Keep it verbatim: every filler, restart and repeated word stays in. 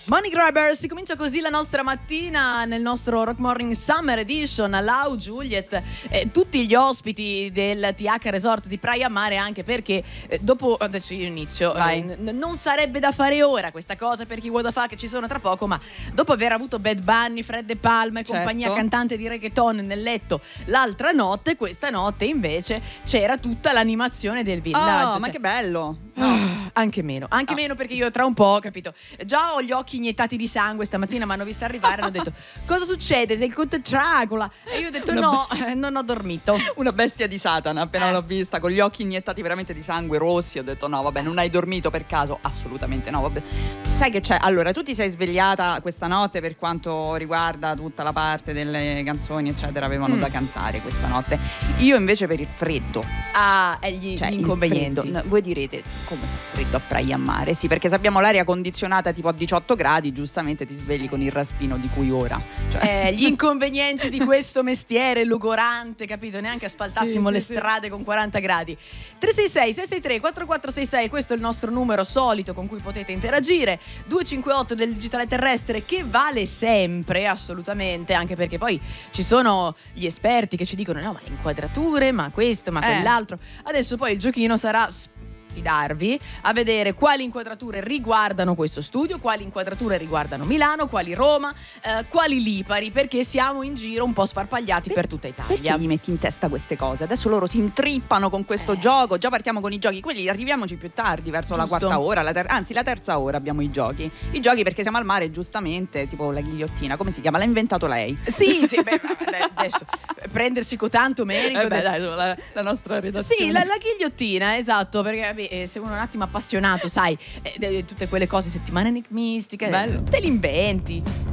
Money Grabber, si comincia così la nostra mattina nel nostro Rock Morning Summer Edition. Lau, Juliet, eh, tutti gli ospiti del T H Resort di Praia Mare, anche perché eh, dopo, adesso io inizio, eh, n- non sarebbe da fare ora questa cosa per chi what the fuck, che ci sono tra poco, ma dopo aver avuto Bad Bunny, Fred De Palma e certo. compagnia cantante di reggaeton nel letto l'altra notte, questa notte invece c'era tutta l'animazione del villaggio. Oh, cioè, ma che bello! Ah, anche meno, anche Ah. meno perché io tra un po', capito, già ho gli occhi iniettati di sangue. Stamattina mi hanno vista arrivare e hanno detto: cosa succede? Sei il conte Dracula? E io ho detto: Una no, eh, non ho dormito. Una bestia di Satana, appena Eh. l'ho vista, con gli occhi iniettati veramente di sangue rossi. Ho detto: no, vabbè, non hai dormito per caso? Assolutamente no, vabbè. Sai che c'è? Allora, tu ti sei svegliata questa notte per quanto riguarda tutta la parte delle canzoni, eccetera, avevano Mm. da cantare questa notte. Io invece per il freddo. Ah, e gli, Cioè, gli il inconvenienti. freddo. No, voi direte: come fa freddo a Praia Mare? Sì, perché se abbiamo l'aria condizionata tipo a diciotto gradi, giustamente ti svegli con il raspino di cui ora. Cioè. Eh, gli inconvenienti di questo mestiere logorante, capito? Neanche asfaltassimo Sì, le sì, sì. strade con quaranta gradi. tre sei sei sei sei tre quattro quattro sei sei, questo è il nostro numero solito con cui potete interagire. Due cinque otto del digitale terrestre, che vale sempre, assolutamente, anche perché poi ci sono gli esperti che ci dicono: no, ma le inquadrature, ma questo, ma Eh. quell'altro. Adesso poi il giochino sarà sfidarvi a vedere quali inquadrature riguardano questo studio, quali inquadrature riguardano Milano, quali Roma, eh, quali Lipari, perché siamo in giro un po' sparpagliati per tutta Italia. Perché gli metti in testa queste cose? Adesso loro si intrippano con questo Eh. gioco. Già partiamo con i giochi, quelli arriviamoci più tardi, verso la Giusto. quarta ora, la ter- anzi la terza ora abbiamo i giochi. I giochi perché siamo al mare, giustamente, tipo la ghigliottina, come si chiama? L'ha inventato lei. Sì, sì, beh, vabbè, adesso prendersi con tanto merito. Eh beh, de- dai, la, la nostra redazione. Sì, la, la ghigliottina, esatto, perché vabbè, eh, se uno è un attimo appassionato, sai, eh, de- tutte quelle cose, settimane enigmistiche, Bello. te li inventi.